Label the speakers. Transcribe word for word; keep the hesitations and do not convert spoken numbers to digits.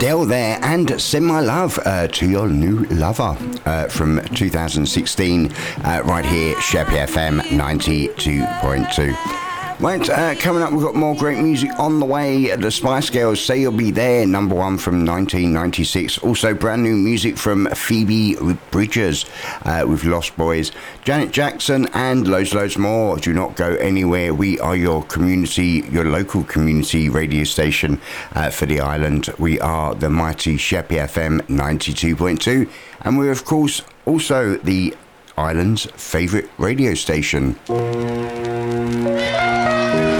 Speaker 1: Adele there, and Send My Love uh, to Your New Lover uh, from two thousand sixteen, uh, right here, Sheppey F M ninety-two point two. Right, uh, coming up, we've got more great music on the way. The Spice Girls, Say You'll Be There, number one from nineteen ninety-six. Also, brand new music from Phoebe Bridgers uh, with Lost Boys, Janet Jackson, and loads, loads more. Do not go anywhere. We are your community, your local community radio station uh, for the island. We are the mighty Sheppey F M ninety-two point two, and we're, of course, also the island's favourite radio station.